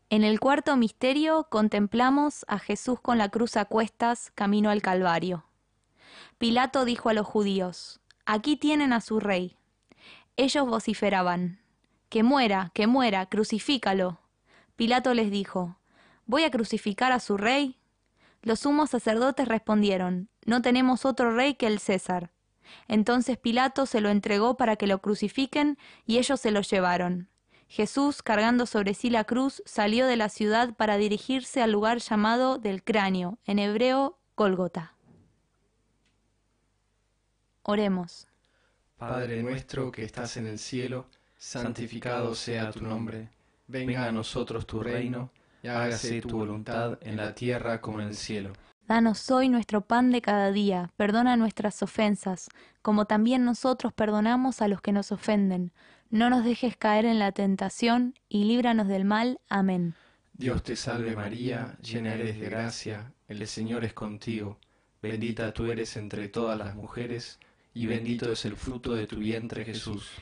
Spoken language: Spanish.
En el cuarto misterio contemplamos a Jesús con la cruz a cuestas, camino al Calvario. Pilato dijo a los judíos: «Aquí tienen a su rey». Ellos vociferaban: que muera, crucifícalo». Pilato les dijo: «¿Voy a crucificar a su rey?». Los sumos sacerdotes respondieron: «No tenemos otro rey que el César». Entonces Pilato se lo entregó para que lo crucifiquen y ellos se lo llevaron. Jesús, cargando sobre sí la cruz, salió de la ciudad para dirigirse al lugar llamado del Cráneo, en hebreo Gólgota. Oremos. Padre nuestro que estás en el cielo, santificado sea tu nombre. Venga a nosotros tu reino, y hágase tu voluntad en la tierra como en el cielo. Danos hoy nuestro pan de cada día, perdona nuestras ofensas, como también nosotros perdonamos a los que nos ofenden. No nos dejes caer en la tentación, y líbranos del mal. Amén. Dios te salve María, llena eres de gracia, el Señor es contigo. Bendita tú eres entre todas las mujeres, y bendito es el fruto de tu vientre Jesús.